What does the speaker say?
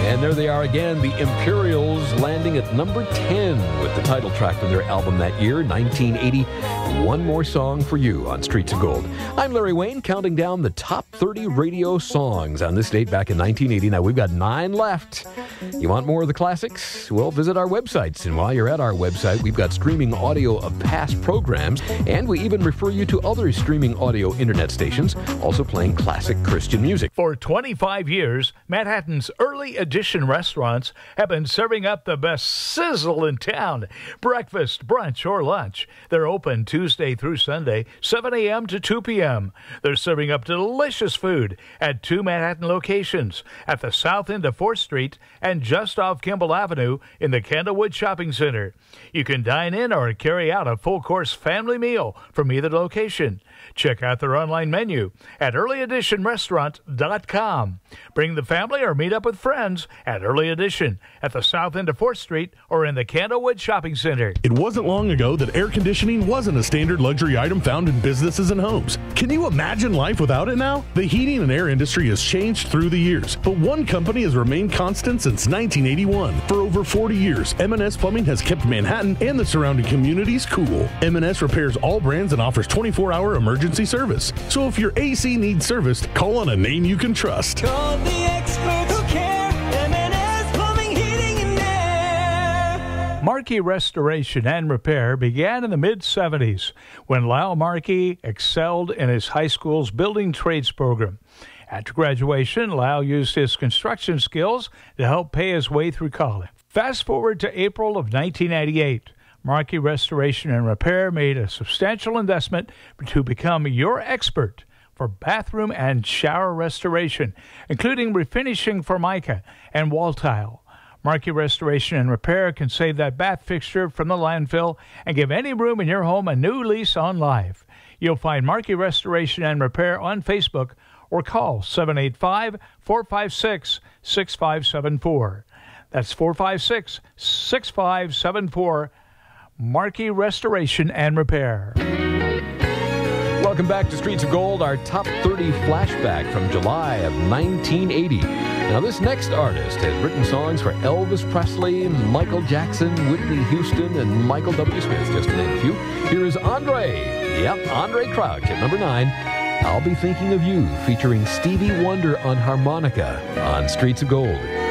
And there they are again, the Imperials, landing at number 10 with the title track from their album that year, 1980. One More Song for You on Streets of Gold. I'm Larry Wayne, counting down the top 30 radio songs on this date back in 1980. Now, we've got 9 left. You want more of the classics? Well, visit our websites. And while you're at our website, we've got streaming audio of past programs, and we even refer you to other streaming audio internet stations, also playing classic Christian music. For 25 years, Manhattan's early edition restaurants have been serving up the best sizzle in town. Breakfast, brunch, or lunch. They're open Tuesday through Sunday, 7 a.m. to 2 p.m. They're serving up delicious food at 2 Manhattan locations, at the south end of 4th Street and just off Kimball Avenue in the Candlewood Shopping Center. You can dine in or carry out a full-course family meal from either location. Check out their online menu at earlyeditionrestaurant.com. Bring the family or meet up with friends at Early Edition at the south end of 4th Street or in the Candlewood Shopping Center. It wasn't long ago that air conditioning wasn't a standard luxury item found in businesses and homes. Can you imagine life without it now? The heating and air industry has changed through the years, but one company has remained constant since 1981. For over 40 years, M&S Plumbing has kept Manhattan and the surrounding communities cool. M&S repairs all brands and offers 24-hour emergency service. So if your AC needs serviced, call on a name you can trust. Call the experts who care. M&S Plumbing, Heating, and Air. Markey Restoration and Repair began in the mid-'70s when Lyle Markey excelled in his high school's building trades program. After graduation, Lyle used his construction skills to help pay his way through college. Fast forward to April of 1998. Markey Restoration and Repair made a substantial investment to become your expert for bathroom and shower restoration, including refinishing Formica and wall tile. Markey Restoration and Repair can save that bath fixture from the landfill and give any room in your home a new lease on life. You'll find Markey Restoration and Repair on Facebook or call 785-456-6574. That's 456-6574. Markey Restoration and Repair. Welcome back to Streets of Gold, our top 30 flashback from July of 1980. Now, this next artist has written songs for Elvis Presley, Michael Jackson, Whitney Houston, and Michael W. Smith, just to name a few. Here is Andre. Yep, Andre Crouch at number 9. I'll Be Thinking of You, featuring Stevie Wonder on harmonica on Streets of Gold.